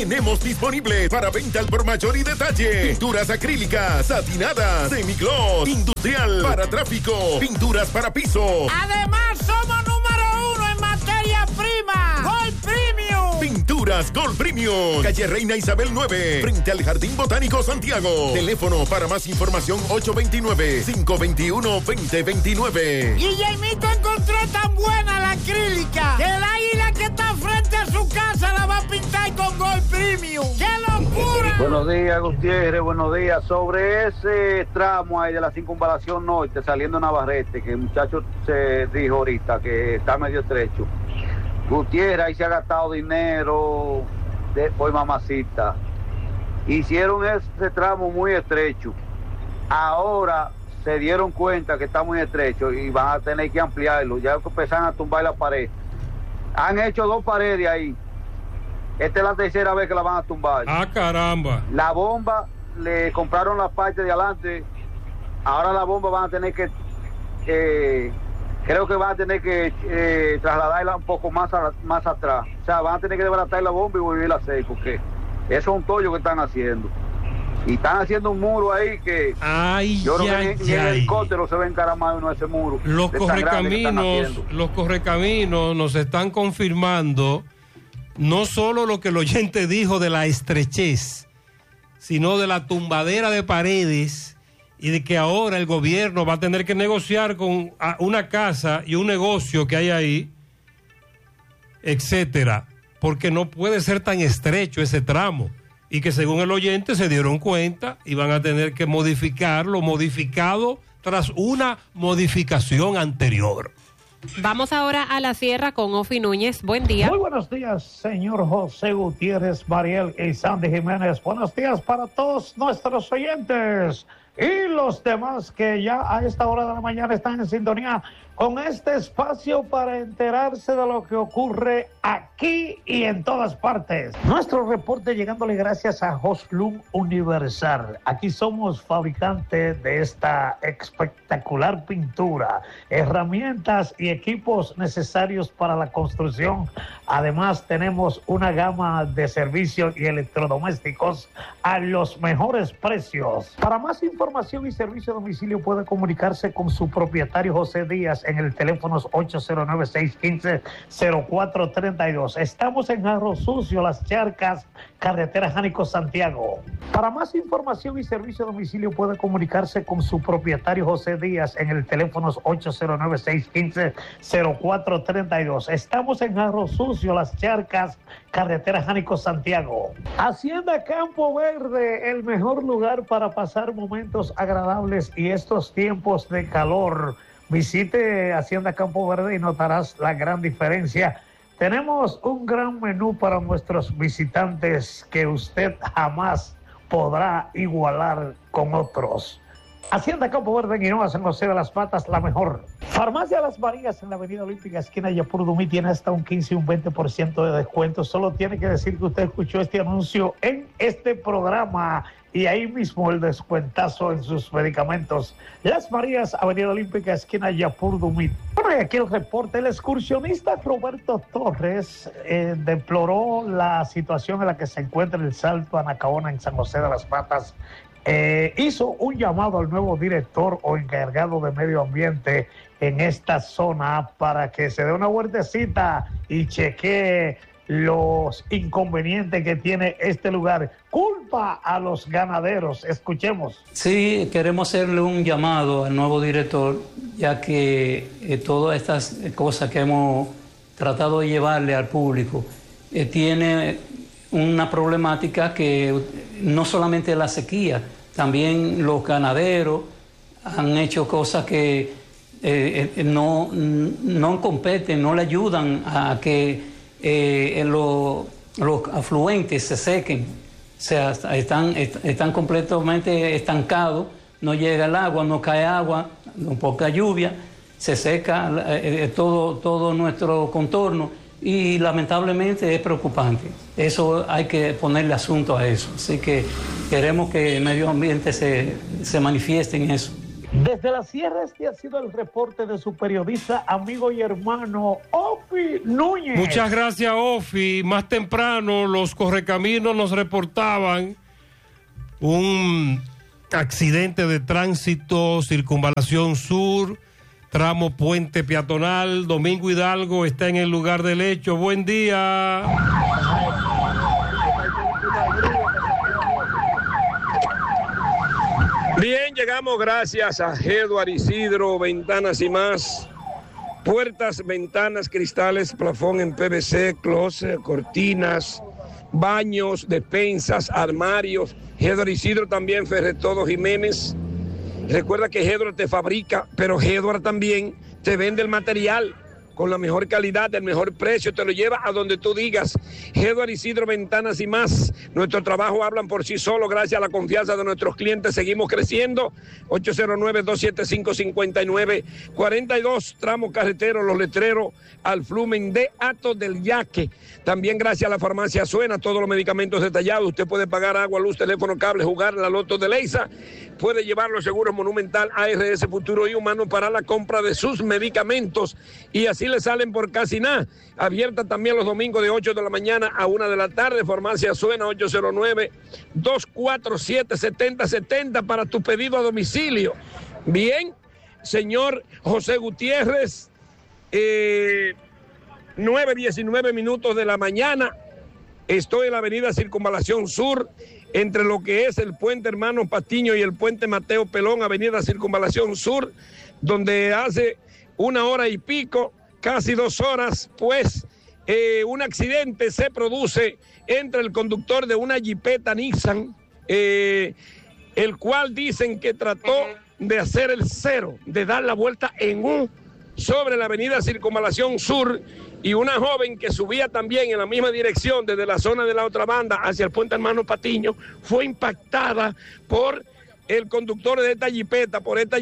tenemos disponible para venta al por mayor y detalle. Pinturas acrílicas, satinadas, semigloss, industrial, para tráfico, pinturas para piso. Además, somos número 1 en materia prima. Gold Premium. Pinturas Gold Premium. Calle Reina Isabel 9, frente al Jardín Botánico Santiago. Teléfono para más información 829-521-2029. Y Jaimito encontró tan buena la acrílica que el águila que está frente a su casa la va a pintar con Gold Premium. ¡Qué locura! Buenos días, Gutiérrez, buenos días. Sobre ese tramo ahí de la circunvalación norte saliendo Navarrete, que el muchacho se dijo ahorita que está medio estrecho. Gutiérrez, ahí se ha gastado dinero por mamacita. Hicieron ese tramo muy estrecho. Ahora se dieron cuenta que está muy estrecho y van a tener que ampliarlo. Ya empezaron a tumbar la pared. Han hecho 2 paredes ahí. Esta es la tercera vez que la van a tumbar. ¡Ah, caramba! La bomba, le compraron la parte de adelante. Ahora la bomba van a tener que... creo que van a tener que trasladarla un poco más atrás. O sea, van a tener que desbaratar la bomba y volverla a hacer, porque eso es un tollo que están haciendo. Y están haciendo un muro ahí que... Ay, yo creo que ni el helicóptero se ve encaramado en ese muro. Los correcaminos nos están confirmando no solo lo que el oyente dijo de la estrechez, sino de la tumbadera de paredes y de que ahora el gobierno va a tener que negociar con una casa y un negocio que hay ahí, etcétera, porque no puede ser tan estrecho ese tramo y que según el oyente se dieron cuenta y van a tener que modificar lo modificado tras una modificación anterior. Vamos ahora a la sierra con Ofi Núñez. Buen día. Muy buenos días, señor José Gutiérrez, Mariel y Sandy Jiménez. Buenos días para todos nuestros oyentes y los demás que ya a esta hora de la mañana están en sintonía con este espacio para enterarse de lo que ocurre aquí y en todas partes. Nuestro reporte llegándole gracias a Hoslum Universal. Aquí somos fabricantes de esta espectacular pintura, herramientas y equipos necesarios para la construcción. Además tenemos una gama de servicios y electrodomésticos a los mejores precios. Para más información y servicio a domicilio puede comunicarse con su propietario José Díaz en el teléfono 809-615-0432. Estamos en Jarro Sucio, Las Charcas, carretera Jánico Santiago. Para más información y servicio a domicilio puede comunicarse con su propietario José Díaz en el teléfono 809-615-0432. Estamos en Jarro Sucio, Las Charcas, carretera Jánico Santiago. Hacienda Campo Verde, el mejor lugar para pasar momentos agradables y estos tiempos de calor. Visite Hacienda Campo Verde y notarás la gran diferencia. Tenemos un gran menú para nuestros visitantes que usted jamás podrá igualar con otros. Hacienda Campo Verde en Hinoa, San José de las Matas, la mejor. Farmacia Las Marías en la Avenida Olímpica, esquina Yapur Dumí, tiene hasta un 15 y un 20% de descuento. Solo tiene que decir que usted escuchó este anuncio en este programa y ahí mismo el descuentazo en sus medicamentos. Las Marías, Avenida Olímpica, esquina Yapur Dumí. Bueno, y aquí el reporte. El excursionista Roberto Torres deploró la situación en la que se encuentra el Salto Anacaona en San José de las Matas. Hizo un llamado al nuevo director o encargado de medio ambiente en esta zona para que se dé una vueltecita y chequee los inconvenientes que tiene este lugar. Culpa a los ganaderos. Escuchemos. Sí, queremos hacerle un llamado al nuevo director, ya que todas estas cosas que hemos tratado de llevarle al público tiene una problemática que no solamente la sequía, también los ganaderos han hecho cosas que no competen, no le ayudan a que los afluentes se sequen. O sea, están completamente estancados, no llega el agua, no cae agua, con poca lluvia, se seca todo nuestro contorno y lamentablemente es preocupante. Eso hay que ponerle asunto a eso. Así que queremos que el medio ambiente se manifieste en eso. Desde la sierra este ha sido el reporte de su periodista, amigo y hermano, Ofi Núñez. Muchas gracias, Ofi. Más temprano los correcaminos nos reportaban un accidente de tránsito, circunvalación sur, tramo puente peatonal. Domingo Hidalgo está en el lugar del hecho. Buen día. Bien, llegamos gracias a Eduard Isidro, Ventanas y Más. Puertas, ventanas, cristales, plafón en PVC, closet, cortinas, baños, despensas, armarios. Eduard Isidro también, Ferretodo Jiménez. Recuerda que Eduard te fabrica, pero Eduard también te vende el material con la mejor calidad, el mejor precio, te lo lleva a donde tú digas. Eduard Isidro, Ventanas y Más. Nuestro trabajo hablan por sí solo, gracias a la confianza de nuestros clientes. Seguimos creciendo. 809-275-5942, tramo carretero, Los Letreros, al Flumen de Atos del Yaque. También gracias a la farmacia Suena, todos los medicamentos detallados. Usted puede pagar agua, luz, teléfono, cable, jugar la loto de Leisa. Puede llevar los seguros Monumental, ARS Futuro y Humano para la compra de sus medicamentos. Y así le salen por casi nada. Abierta también los domingos de 8 de la mañana a 1 de la tarde. Farmacia Suena, 809-247-7070 para tu pedido a domicilio. Bien, señor José Gutiérrez, 9:19 minutos de la mañana. Estoy en la avenida Circunvalación Sur, entre lo que es el puente Hermano Patiño y el puente Mateo Pelón, avenida Circunvalación Sur, donde hace 1 hora y pico, casi 2 horas, pues un accidente se produce entre el conductor de una jipeta Nissan, el cual dicen que trató de hacer el cero, de dar la vuelta en U sobre la avenida Circunvalación Sur, y una joven que subía también en la misma dirección desde la zona de la otra banda hacia el puente Hermano Patiño fue impactada por el conductor de esta jipeta,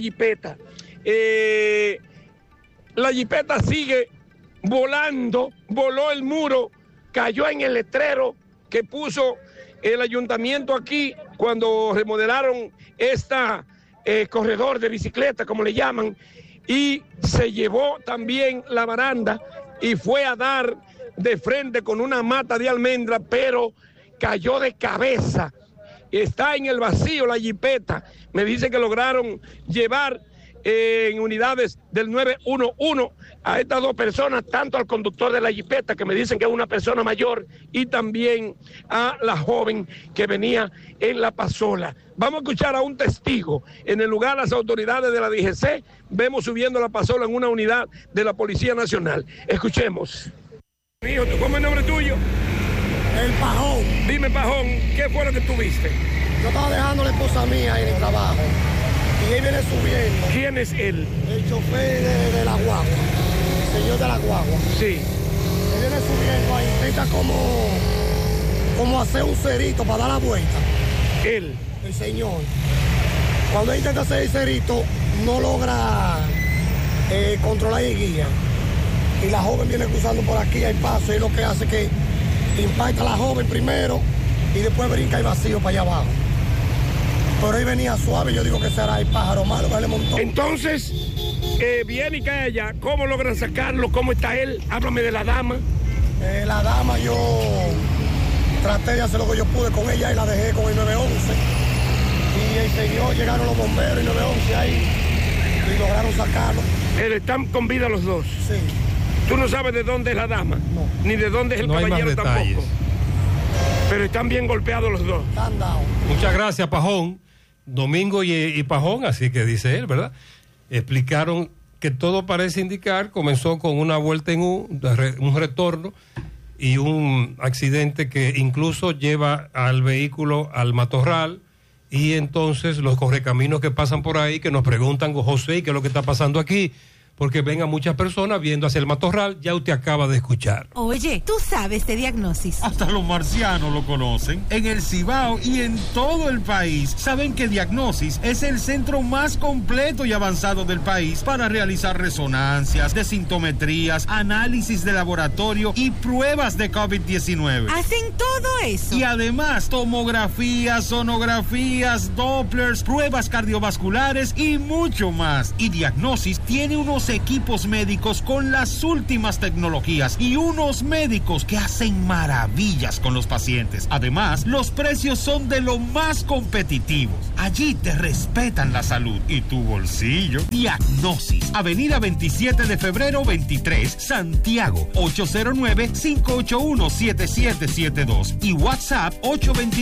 La jipeta sigue volando, voló el muro, cayó en el letrero que puso el ayuntamiento aquí cuando remodelaron esta corredor de bicicleta, como le llaman, y se llevó también la baranda y fue a dar de frente con una mata de almendra, pero cayó de cabeza. Está en el vacío la jipeta. Me dice que lograron llevar en unidades del 911 a estas 2 personas, tanto al conductor de la jipeta, que me dicen que es una persona mayor, y también a la joven que venía en la pasola. Vamos a escuchar a un testigo. En el lugar, las autoridades de la DGC, vemos subiendo la pasola en una unidad de la Policía Nacional. Escuchemos. Hijo, ¿cómo es el nombre tuyo? El Pajón. Dime, Pajón, ¿qué fue lo que tuviste? Yo estaba dejando a la esposa mía en el trabajo y él viene subiendo. ¿Quién es él? El chofer de la guagua, el señor de la guagua. Sí. Él viene subiendo ahí, intenta como hacer un cerito para dar la vuelta. Él. El señor. Cuando él intenta hacer el cerito, no logra controlar el guía. Y la joven viene cruzando por aquí, hay paso, y lo que hace es que impacta a la joven primero y después brinca el vacío para allá abajo. Pero ahí venía suave, yo digo que será el pájaro malo que le montó. Entonces, viene y cae allá. ¿Cómo logran sacarlo? ¿Cómo está él? Háblame de la dama. La dama, yo traté de hacer lo que yo pude con ella y la dejé con el 911. Y el señor, llegaron los bomberos y 911 ahí y lograron sacarlo. ¿Están con vida los dos? Sí. ¿Tú no sabes de dónde es la dama? No. Ni de dónde es el caballero tampoco. Pero están bien golpeados los dos. Están dados. Muchas gracias, Pajón. Domingo y Pajón, así que dice él, ¿verdad? Explicaron que todo parece indicar, comenzó con una vuelta en un retorno y un accidente que incluso lleva al vehículo al matorral, y entonces los correcaminos que pasan por ahí, que nos preguntan, José, ¿qué es lo que está pasando aquí? porque vengan muchas personas viendo hacia el matorral, ya usted acaba de escuchar. Oye, ¿tú sabes de Diagnosis? Hasta los marcianos lo conocen. En el Cibao y en todo el país saben que Diagnosis es el centro más completo y avanzado del país para realizar resonancias, desintometrías, análisis de laboratorio y pruebas de COVID-19. ¿Hacen todo eso? Y además, tomografías, sonografías, Dopplers, pruebas cardiovasculares y mucho más. Y Diagnosis tiene unos equipos médicos con las últimas tecnologías y unos médicos que hacen maravillas con los pacientes. Además, los precios son de lo más competitivos. Allí te respetan la salud y tu bolsillo. Diagnosis, Avenida 27 de febrero 23, Santiago, 809-581-7772 y WhatsApp 829